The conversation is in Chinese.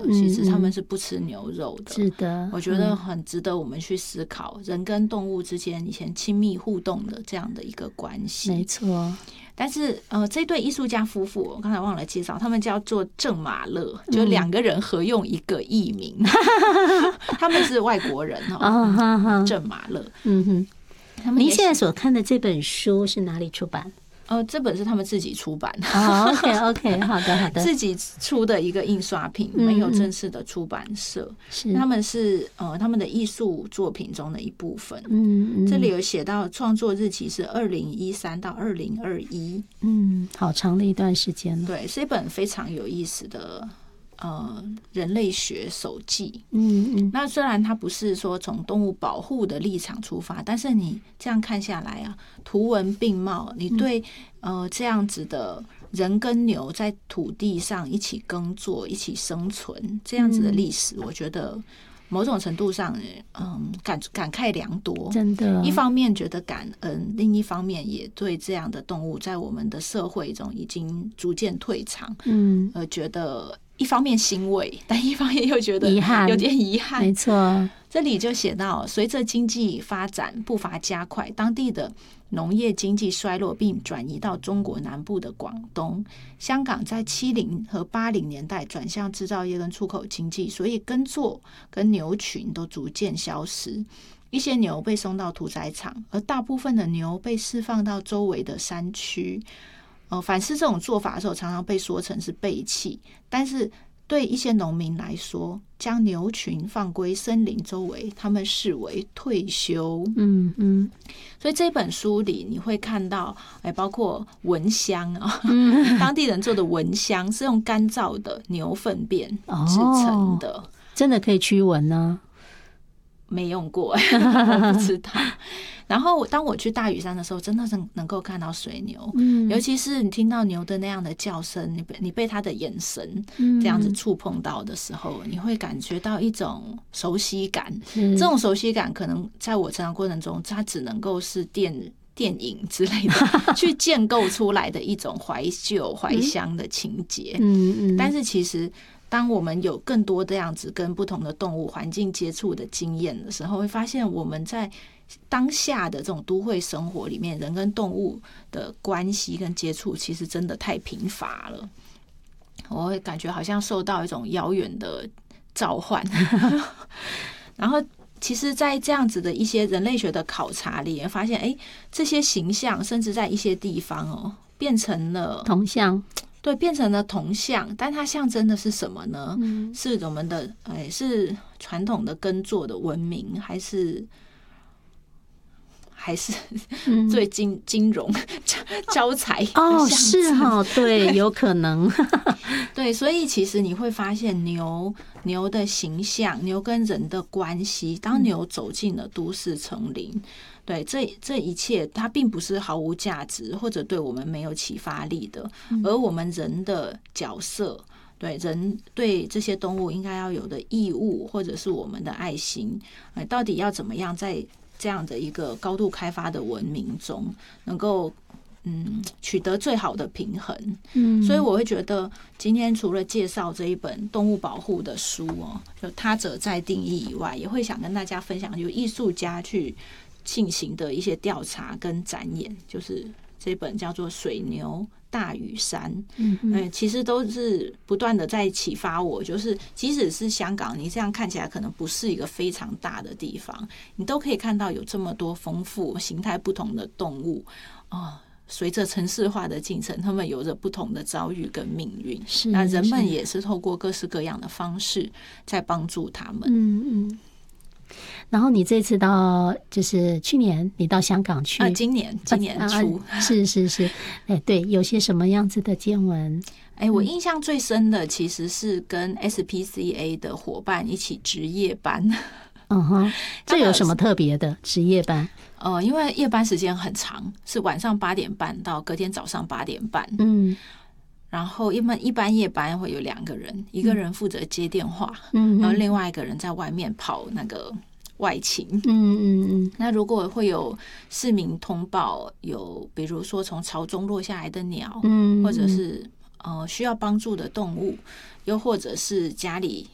其实他们是不吃牛肉的。 是的， 我觉得很值得我们去思考人跟动物之间以前亲密互动的这样的一个关系。 没错。 但是这对艺术家夫妇我刚才忘了介绍，他们叫做郑马乐，就两个人合用一个艺名，他们是外国人郑马乐。 您现在所看的这本书是哪里出版？ 这本是他们自己出版的。 OK， 好的， 自己出的一个印刷品，没有正式的出版社。他们是他们的艺术作品中的一部分。这里有写到创作日期是2013到2021。好长的一段时间了。 对，是一本非常有意思的人类学手记。那虽然它不是说从动物保护的立场出发，但是你这样看下来啊，图文并茂，你对这样子的人跟牛在土地上一起耕作、一起生存这样子的历史，我觉得某种程度上感慨良多。真的，一方面觉得感恩，另一方面也对这样的动物在我们的社会中已经逐渐退场，觉得一方面欣慰，但一方面又觉得有点遗憾。 没错， 这里就写到，随着经济发展步伐加快，当地的农业经济衰落，并转移到中国南部的广东。香港在70和80年代转向制造业跟出口经济，所以耕作跟牛群都逐渐消失。一些牛被送到屠宰场，而大部分的牛被释放到周围的山区。反思这种做法的时候，常常被说成是背弃，但是对一些农民来说，将牛群放归森林周围，他们视为退休。所以这本书里你会看到，包括蚊香当地人做的蚊香是用干燥的牛粪便制成的， 真的可以驱蚊呢？ 没用过，我不知道。然后当我去大屿山的时候，真的是能够看到水牛，尤其是你听到牛的那样的叫声，你被它的眼神这样子触碰到的时候，你会感觉到一种熟悉感。这种熟悉感可能在我成长过程中，它只能够是电影之类的去建构出来的一种怀旧怀乡的情节。但是其实当我们有更多这样子跟不同的动物环境接触的经验的时候，会发现我们在当下的这种都会生活里面，人跟动物的关系跟接触其实真的太贫乏了。我会感觉好像受到一种遥远的召唤然后其实在这样子的一些人类学的考察里，也发现这些形象甚至在一些地方变成了铜像。 对，变成了铜像，但它象征的是什么呢？是我们的是传统的耕作的文明，还是最金融招财是对，有可能对，所以其实你会发现牛的形象，牛跟人的关系，当牛走进了都市丛林，对，这一切它并不是毫无价值或者对我们没有启发力的，而我们人的角色，对人对这些动物应该要有的义务，或者是我们的爱心，到底要怎么样在这样的一个高度开发的文明中能够取得最好的平衡。所以我会觉得今天除了介绍这一本动物保护的书就他者在定义以外，也会想跟大家分享有艺术家去进行的一些调查跟展演，就是这本叫做《水牛大屿山》。其实都是不断的在启发我，就是即使是香港，你这样看起来可能不是一个非常大的地方，你都可以看到有这么多丰富形态不同的动物随着城市化的进程，他们有着不同的遭遇跟命运，那人们也是透过各式各样的方式在帮助他们。 然后你这次到就是去年你到香港去， 今年初是对，有些什么样子的见闻？ 我印象最深的其实是跟 SPCA 的伙伴一起值夜班。 这有什么特别的职业班？ 因为夜班时间很长，是晚上8点半到隔天早上8点半。然后一般夜班会有2个人，一个人负责接电话，然后另外一个人在外面跑那个外勤。那如果会有市民通报，有比如说从巢中落下来的鸟，或者是需要帮助的动物，又或者是家里